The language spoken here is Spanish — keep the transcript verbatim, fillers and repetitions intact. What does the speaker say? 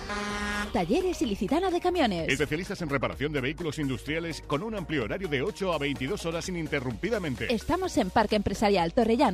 Talleres Ilicitano de Camiones. Especialistas en reparación de vehículos industriales con un amplio horario de ocho a veintidós horas ininterrumpidamente. Estamos en Parque Empresarial Torrellano.